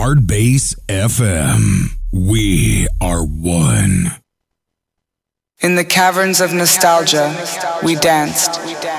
Hardbass FM. We are one. In the caverns of nostalgia, we danced.